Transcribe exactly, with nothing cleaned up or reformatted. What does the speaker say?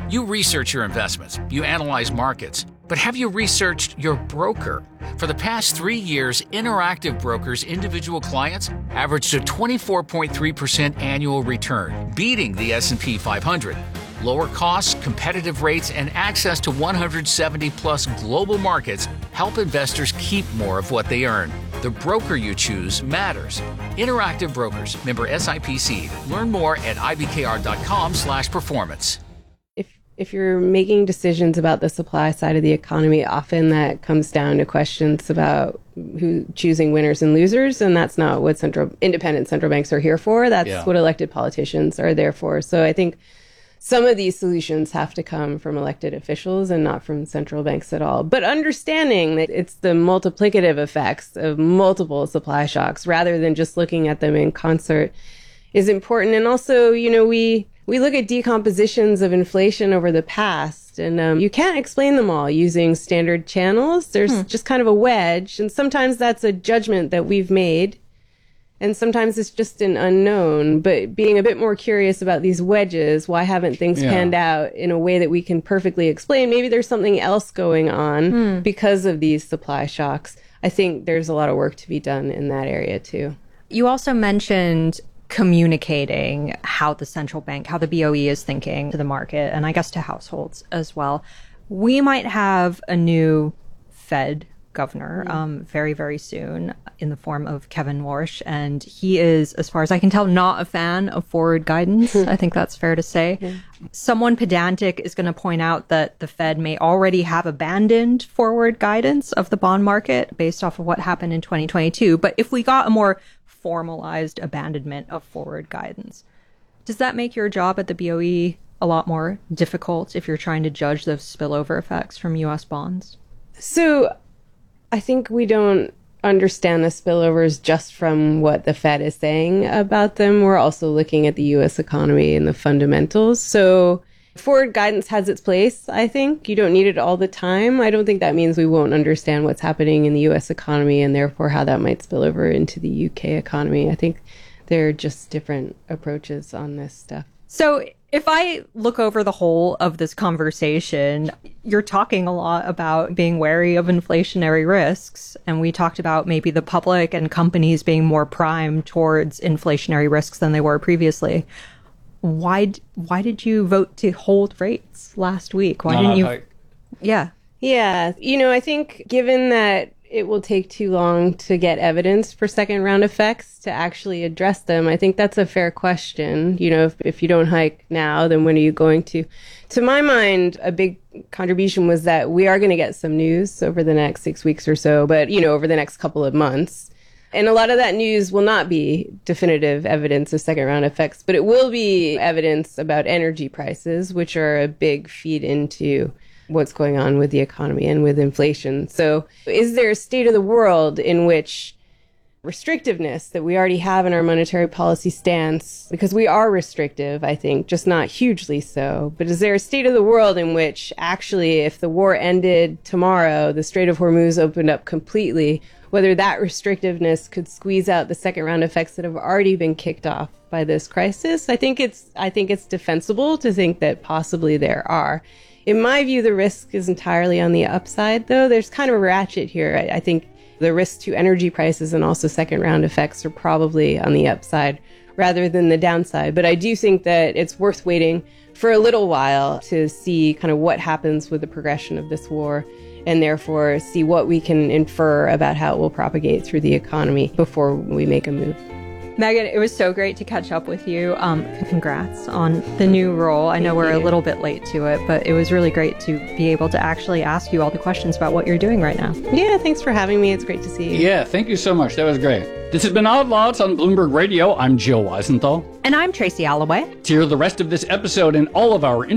You research your investments, you analyze markets, but have you researched your broker? For the past three years, Interactive Brokers' individual clients averaged a twenty-four point three percent annual return, beating the S and P five hundred. Lower costs, competitive rates, and access to one hundred seventy plus global markets help investors keep more of what they earn. The broker you choose matters. Interactive Brokers, member S I P C. Learn more at ibkr.com slash performance. If if you're making decisions about the supply side of the economy, often that comes down to questions about who choosing winners and losers, and that's not what central independent central banks are here for. That's yeah. what elected politicians are there for. So I think some of these solutions have to come from elected officials and not from central banks at all. But understanding that it's the multiplicative effects of multiple supply shocks rather than just looking at them in concert is important. And also, you know, we we look at decompositions of inflation over the past, and um, you can't explain them all using standard channels. There's hmm. just kind of a wedge, and sometimes that's a judgment that we've made. And sometimes it's just an unknown, but being a bit more curious about these wedges, why haven't things yeah. panned out in a way that we can perfectly explain? Maybe there's something else going on mm. because of these supply shocks. I think there's a lot of work to be done in that area too. You also mentioned communicating how the central bank, how the B O E is thinking to the market, and I guess to households as well. We might have a new Fed governor um, very, very soon in the form of Kevin Warsh. And he is, as far as I can tell, not a fan of forward guidance. I think that's fair to say. Yeah. Someone pedantic is going to point out that the Fed may already have abandoned forward guidance of the bond market based off of what happened in twenty twenty-two. But if we got a more formalized abandonment of forward guidance, does that make your job at the B O E a lot more difficult if you're trying to judge those spillover effects from U S bonds? So I think we don't understand the spillovers just from what the Fed is saying about them. We're also looking at the U S economy and the fundamentals. So forward guidance has its place, I think. You don't need it all the time. I don't think that means we won't understand what's happening in the U S economy and therefore how that might spill over into the U K economy. I think they're just different approaches on this stuff. So if I look over the whole of this conversation, you're talking a lot about being wary of inflationary risks. And we talked about maybe the public and companies being more primed towards inflationary risks than they were previously. Why why did you vote to hold rates last week? Why no, didn't you? I... Yeah. Yeah. You know, I think given that it will take too long to get evidence for second round effects to actually address them, I think that's a fair question. You know, if, if you don't hike now, then when are you going to? To my mind, a big contribution was that we are going to get some news over the next six weeks or so, but, you know, over the next couple of months. And a lot of that news will not be definitive evidence of second round effects, but it will be evidence about energy prices, which are a big feed into what's going on with the economy and with inflation. So is there a state of the world in which restrictiveness that we already have in our monetary policy stance, because we are restrictive, I think, just not hugely so, but is there a state of the world in which actually if the war ended tomorrow, the Strait of Hormuz opened up completely, whether that restrictiveness could squeeze out the second round effects that have already been kicked off by this crisis? I think it's I think it's defensible to think that possibly there are. In my view, the risk is entirely on the upside, though. There's kind of a ratchet here. I, I think the risk to energy prices and also second round effects are probably on the upside rather than the downside. But I do think that it's worth waiting for a little while to see kind of what happens with the progression of this war and therefore see what we can infer about how it will propagate through the economy before we make a move. Megan, it was so great to catch up with you. Um, congrats on the new role. I know Thank we're you. a little bit late to it, but it was really great to be able to actually ask you all the questions about what you're doing right now. Yeah, thanks for having me. It's great to see you. Yeah, thank you so much. That was great. This has been Odd Lots on Bloomberg Radio. I'm Jill Weisenthal. And I'm Tracy Alloway. To hear the rest of this episode and all of our